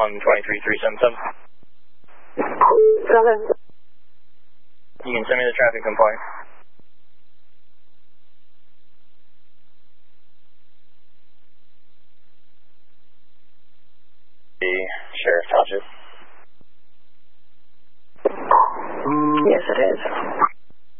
on 23377. 7. You can send me the traffic complaint. The Sheriff Township. Yes, it is.